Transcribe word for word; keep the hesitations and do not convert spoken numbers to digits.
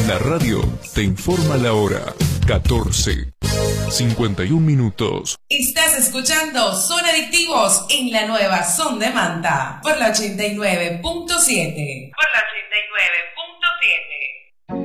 La radio te informa la hora. catorce, cincuenta y un minutos. Estás escuchando Son Adictivos en la nueva Son de Manta por la ochenta y nueve punto siete. Por la